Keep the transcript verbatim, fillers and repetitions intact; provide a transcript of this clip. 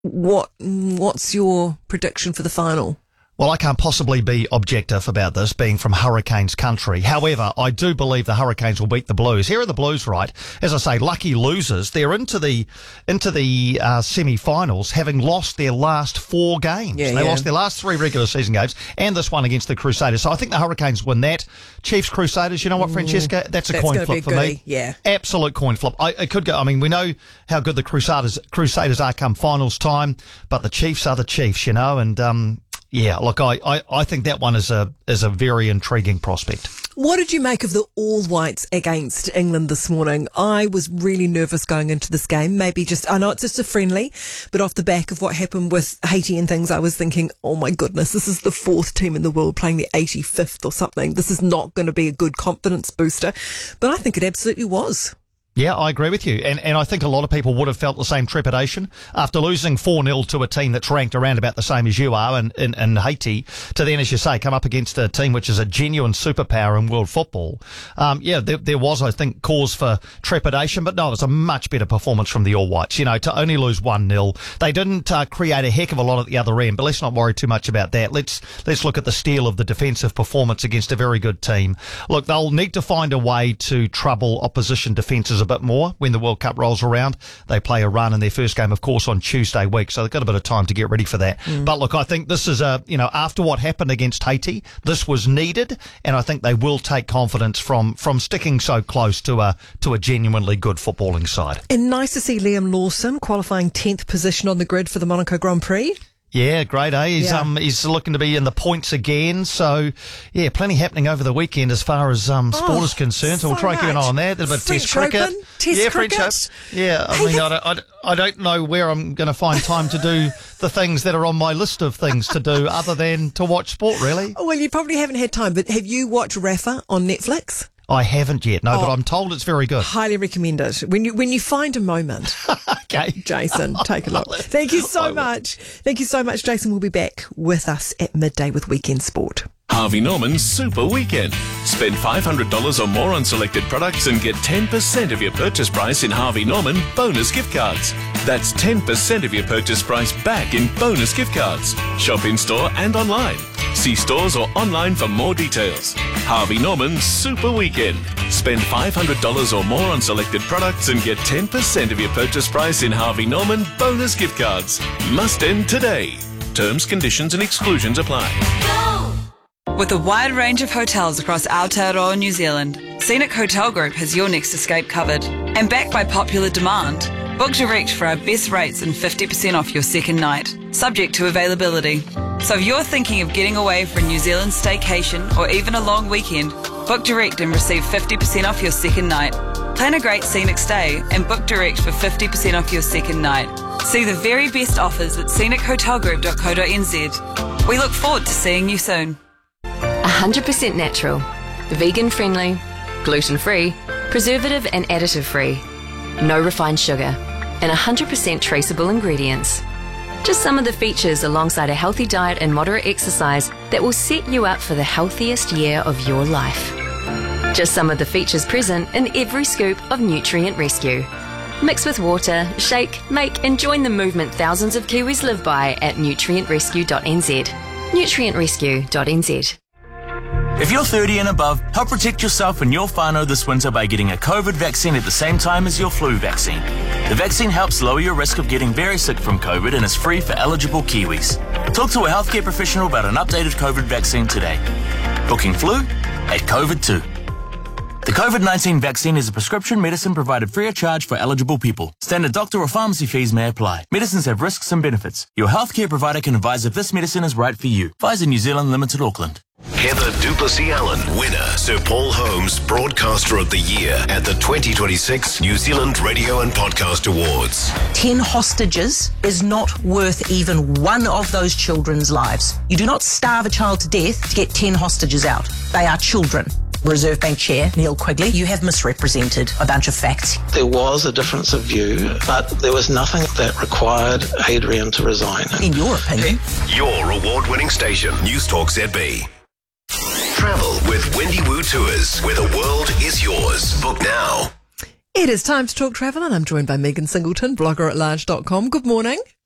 what what's your prediction for the final? Well, I can't possibly be objective about this, being from Hurricanes country. However, I do believe the Hurricanes will beat the Blues. Here are the Blues, right? As I say, lucky losers. They're into the into the uh, semi-finals, having lost their last four games. Yeah, they yeah. lost their last three regular season games, and this one against the Crusaders. So I think the Hurricanes win that. Chiefs Crusaders. You know what, Francesca? That's a That's coin gonna flip be a for goodie, me. yeah. Absolute coin flip. I, it could go. I mean, we know how good the Crusaders Crusaders are come finals time, but the Chiefs are the Chiefs, you know, and. um Yeah, look, I, I, I think that one is a is a very intriguing prospect. What did you make of the All Whites against England this morning? I was really nervous going into this game. Maybe just, I know it's just a friendly, but off the back of what happened with Haiti and things, I was thinking, oh my goodness, this is the fourth team in the world playing the eighty-fifth or something. This is not going to be a good confidence booster. But I think it absolutely was. Yeah, I agree with you. And and I think a lot of people would have felt the same trepidation after losing four nil to a team that's ranked around about the same as you are in, in, in Haiti, to then, as you say, come up against a team which is a genuine superpower in world football. Um, yeah, there, there was, I think, cause for trepidation, but no, it was a much better performance from the All Whites. You know, to only lose one nil. They didn't uh, create a heck of a lot at the other end, but let's not worry too much about that. Let's, let's look at the steel of the defensive performance against a very good team. Look, they'll need to find a way to trouble opposition defences a bit more when the World Cup rolls around. They play Iran in their first game, of course, on Tuesday week, so they've got a bit of time to get ready for that. Mm. But look, I think this is a, you know, after what happened against Haiti, this was needed, and I think they will take confidence from from sticking so close to a to a genuinely good footballing side. And nice to see Liam Lawson qualifying tenth position on the grid for the Monaco Grand Prix. Yeah, great, eh? He's, Yeah. um, he's looking to be in the points again. So, yeah, plenty happening over the weekend as far as um, sport Oh, is concerned. So we'll so try and keep an eye much. on that. There's a bit of French Test cricket. Open, Test yeah, cricket. French Open. Yeah, I Hey, mean, that- I don't, I, don't, I don't know where I'm going to find time to do the things that are on my list of things to do other than to watch sport, really. Oh, well, you probably haven't had time, but have you watched Rafa on Netflix? I haven't yet, no, but Oh. I'm told it's very good. Highly recommend it. When you when you find a moment, Okay. Jason, take a look. Thank you I so will. much. Thank you so much. Jason will be back with us at midday with Weekend Sport. Harvey Norman's Super Weekend. Spend five hundred dollars or more on selected products and get ten percent of your purchase price in Harvey Norman bonus gift cards. That's ten percent of your purchase price back in bonus gift cards. Shop in store and online. See stores or online for more details. Harvey Norman's Super Weekend. Spend five hundred dollars or more on selected products and get ten percent of your purchase price in Harvey Norman bonus gift cards. Must end today. Terms, conditions and exclusions apply. With a wide range of hotels across Aotearoa, New Zealand, Scenic Hotel Group has your next escape covered. And backed by popular demand, book direct for our best rates and fifty percent off your second night, subject to availability. So if you're thinking of getting away for a New Zealand staycation or even a long weekend, book direct and receive fifty percent off your second night. Plan a great scenic stay and book direct for fifty percent off your second night. See the very best offers at scenic hotel group dot co dot n z. We look forward to seeing you soon. one hundred percent natural, vegan-friendly, gluten-free, preservative and additive-free, no refined sugar, and one hundred percent traceable ingredients. Just some of the features alongside a healthy diet and moderate exercise that will set you up for the healthiest year of your life. Just some of the features present in every scoop of Nutrient Rescue. Mix with water, shake, make and join the movement thousands of Kiwis live by at nutrient rescue dot n z. nutrient rescue dot n z. If you're thirty and above, help protect yourself and your whānau this winter by getting a COVID vaccine at the same time as your flu vaccine. The vaccine helps lower your risk of getting very sick from COVID and is free for eligible Kiwis. Talk to a healthcare professional about an updated COVID vaccine today. Booking flu at COVID two. The COVID nineteen vaccine is a prescription medicine provided free of charge for eligible people. Standard doctor or pharmacy fees may apply. Medicines have risks and benefits. Your healthcare provider can advise if this medicine is right for you. Pfizer New Zealand Limited, Auckland. Heather Duplessis-Allen, winner Sir Paul Holmes Broadcaster of the Year at the twenty twenty-six New Zealand Radio and Podcast Awards. Ten hostages is not worth even one of those children's lives. You do not starve a child to death to get ten hostages out. They are children. Reserve Bank Chair Neil Quigley, you have misrepresented a bunch of facts. There was a difference of view, but there was nothing that required Adrian to resign. In your opinion. Your award-winning station, News Talk Z B. Travel with Wendy Wu Tours, where the world is yours. Book now. It is time to talk travel, and I'm joined by Megan Singleton, blogger at large dot com. Good morning.